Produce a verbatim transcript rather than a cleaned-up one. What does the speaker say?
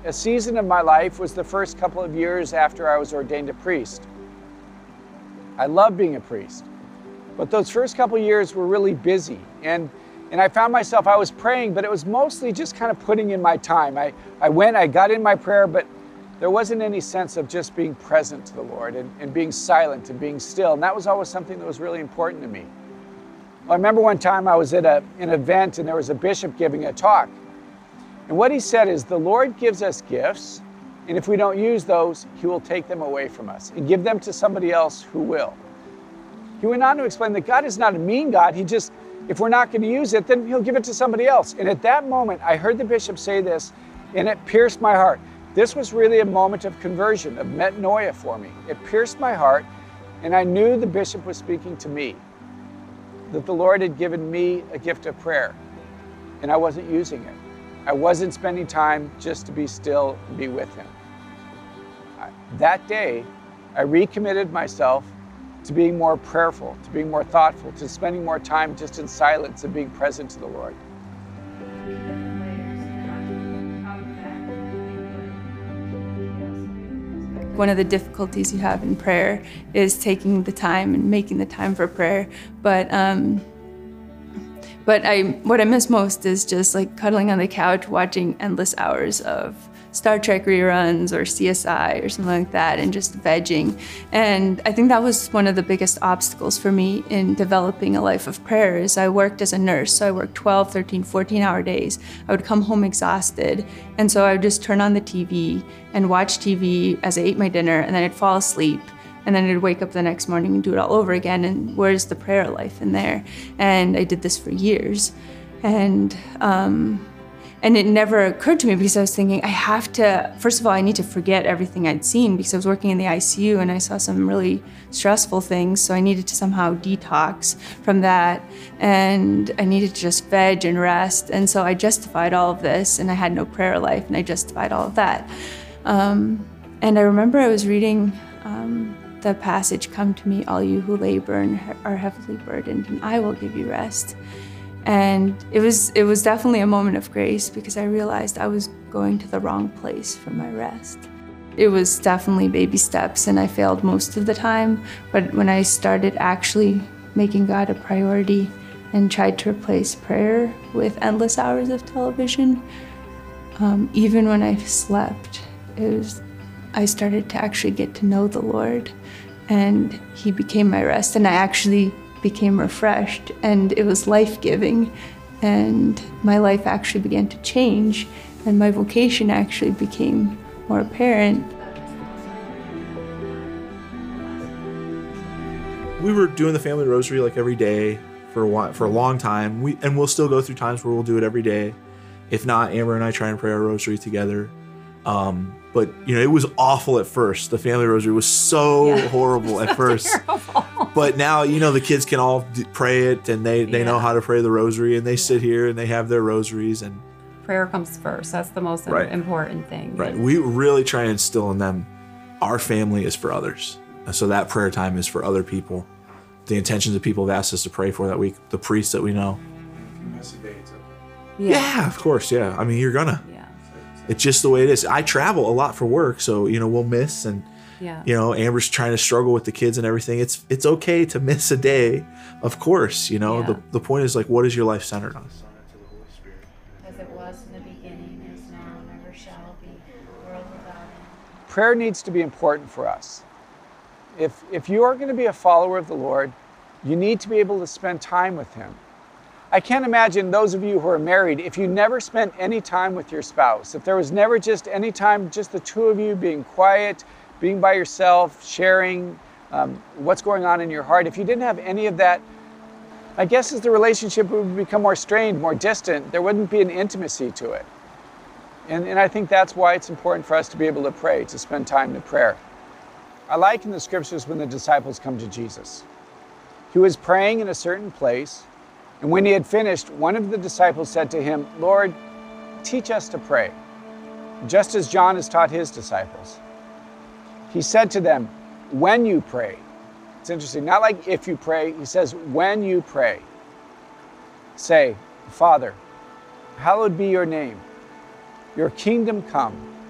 A season of my life was the first couple of years after I was ordained a priest. I love being a priest, but those first couple of years were really busy. And, and I found myself, I was praying, but it was mostly just kind of putting in my time. I, I went, I got in my prayer, but there wasn't any sense of just being present to the Lord and, and being silent and being still. And that was always something that was really important to me. I remember one time I was at a, an event and there was a bishop giving a talk. And what he said is, the Lord gives us gifts, and if we don't use those, he will take them away from us and give them to somebody else who will. He went on to explain that God is not a mean God. He just, if we're not going to use it, then he'll give it to somebody else. And at that moment, I heard the bishop say this, and it pierced my heart. This was really a moment of conversion, of metanoia for me. It pierced my heart, and I knew the bishop was speaking to me, that the Lord had given me a gift of prayer, and I wasn't using it. I wasn't spending time just to be still and be with him. I, that day, I recommitted myself to being more prayerful, to being more thoughtful, to spending more time just in silence and being present to the Lord. One of the difficulties you have in prayer is taking the time and making the time for prayer. But um, but I what I miss most is just like cuddling on the couch, watching endless hours of Star Trek reruns or C S I or something like that, and just vegging. And I think that was one of the biggest obstacles for me in developing a life of prayer. Is I worked as a nurse, so I worked twelve, thirteen, fourteen hour days. I would come home exhausted, and so I would just turn on the T V and watch T V as I ate my dinner, and then I'd fall asleep, and then I'd wake up the next morning and do it all over again. And where's the prayer life in there? And I did this for years. And um, And it never occurred to me, because I was thinking, I have to, first of all, I need to forget everything I'd seen, because I was working in the I C U and I saw some really stressful things, so I needed to somehow detox from that, and I needed to just veg and rest. And so I justified all of this, and I had no prayer life, and I justified all of that. Um, and I remember I was reading um, the passage, "Come to me, all you who labor and are heavily burdened, and I will give you rest." And it was it was definitely a moment of grace, because I realized I was going to the wrong place for my rest. It was definitely baby steps, and I failed most of the time. But when I started actually making God a priority and tried to replace prayer with endless hours of television, um, even when I slept, it was, I started to actually get to know the Lord, and he became my rest, and I actually became refreshed, and it was life-giving, and my life actually began to change, and my vocation actually became more apparent. We were doing the family rosary like every day for a while, for a long time. We and we'll still go through times where we'll do it every day. If not, Amber and I try and pray our rosary together. Um, but you know, it was awful at first. The family rosary was so yeah. horrible at first. Terrible. But now, you know, the kids can all d- pray it, and they, they yeah. know how to pray the rosary, and they yeah. sit here and they have their rosaries. And prayer comes first. That's the most right. important thing. Right. We really try and instill in them, our family is for others. And so that prayer time is for other people. The intentions of people have asked us to pray for that week, the priests that we know. Yeah. yeah, of course. Yeah. I mean, you're gonna. Yeah. It's just the way it is. I travel a lot for work, so, you know, we'll miss, and yeah. you know, Amber's trying to struggle with the kids and everything. It's it's okay to miss a day, of course. You know, yeah. the the point is, like, what is your life centered on? As it was in the beginning, is now, and ever shall be, world without end. Prayer needs to be important for us. If if you are going to be a follower of the Lord, you need to be able to spend time with him. I can't imagine those of you who are married, if you never spent any time with your spouse, if there was never just any time, just the two of you being quiet, being by yourself, sharing um, what's going on in your heart. If you didn't have any of that, my guess is the relationship would become more strained, more distant. There wouldn't be an intimacy to it. And, and I think that's why it's important for us to be able to pray, to spend time in prayer. I like in the scriptures when the disciples come to Jesus. He was praying in a certain place, and when he had finished, one of the disciples said to him, "Lord, teach us to pray, just as John has taught his disciples." He said to them, "When you pray." It's interesting, not like if you pray, he says, "When you pray, say, Father, hallowed be your name. Your kingdom come.